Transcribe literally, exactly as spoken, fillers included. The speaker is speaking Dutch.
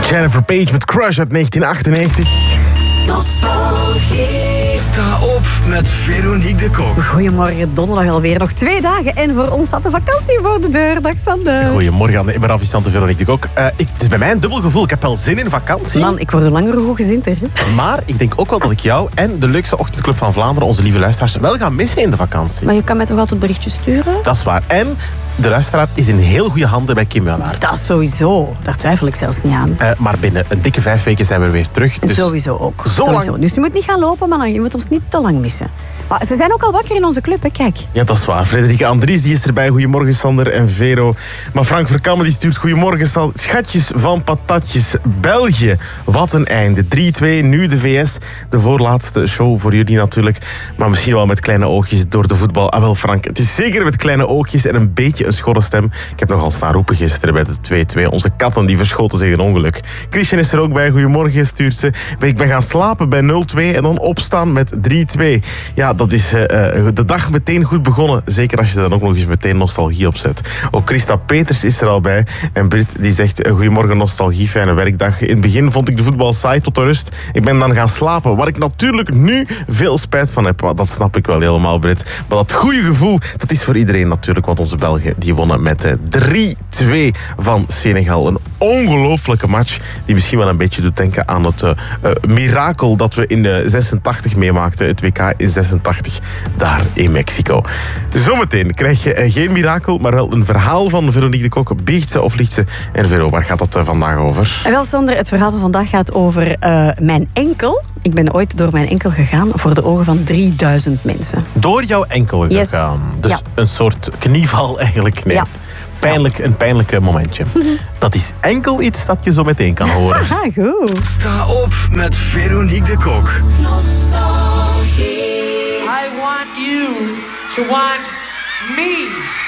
Jennifer Page met Crush uit negentien achtennegentig. Nostalgie. Sta op met Veronique de Kok. Goedemorgen, donderdag alweer. Nog twee dagen en voor ons staat de vakantie voor de deur. Dag Sander. Goedemorgen aan de immer afgestante Veronique de Kok. Uh, ik, het is bij mij een dubbel gevoel. Ik heb wel zin in vakantie. Man, ik word er langer hooggezinter. Maar ik denk ook wel dat ik jou en de leukste ochtendclub van Vlaanderen, onze lieve luisteraars, wel gaan missen in de vakantie. Maar je kan mij toch altijd berichtjes sturen? Dat is waar. En de luisteraar is in heel goede handen bij Kim Wellaert. Dat is sowieso. Daar twijfel ik zelfs niet aan. Uh, maar binnen een dikke vijf weken zijn we weer terug. Dus sowieso ook. Zo sowieso. lang... Dus je moet niet gaan lopen, man. Je moet ons niet te lang missen. Maar ze zijn ook al wakker in onze club, hè? Kijk. Ja, dat is waar. Frederike Andries die is erbij. Goedemorgen, Sander en Vero. Maar Frank Verkammen die stuurt goedemorgen, Sal. Schatjes van patatjes. België. Wat een einde. drie twee, nu de V S. De voorlaatste show voor jullie natuurlijk. Maar misschien wel met kleine oogjes door de voetbal. Ah wel, Frank. Het is zeker met kleine oogjes en een beetje een schorre stem. Ik heb nogal staan roepen gisteren bij de twee twee. Onze katten die verschoten zich een ongeluk. Christian is er ook bij. Goedemorgen, stuurt ze. Ik ben gaan slapen bij nul twee en dan opstaan met drie twee. Ja, dat is uh, de dag meteen goed begonnen. Zeker als je er dan ook nog eens meteen nostalgie op zet. Ook Christa Peters is er al bij. En Brit die zegt, goedemorgen nostalgie, fijne werkdag. In het begin vond ik de voetbal saai tot de rust. Ik ben dan gaan slapen, waar ik natuurlijk nu veel spijt van heb. Dat snap ik wel helemaal, Brit. Maar dat goede gevoel, dat is voor iedereen natuurlijk. Want onze Belgen, die wonnen met uh, drie twee van Senegal. Een ongelooflijke match, die misschien wel een beetje doet denken aan het uh, uh, mirakel dat we in de zesentachtig meemaakten. Het W K in zesentachtig, daar in Mexico. Zometeen krijg je uh, geen mirakel, maar wel een verhaal van Veronique de Kok. Biecht ze of liegt ze? En Vero, waar gaat dat uh, vandaag over? En wel, Sander, het verhaal van vandaag gaat over uh, mijn enkel. Ik ben ooit door mijn enkel gegaan voor de ogen van drieduizend mensen. Door jouw enkel gegaan? Yes. Dus ja. een soort knieval eigenlijk? Nee. Ja. Pijnlijk, een pijnlijk momentje. Dat is enkel iets dat je zo meteen kan horen. Ah, goed. Sta op met Veronique de Kok. I want you to want me.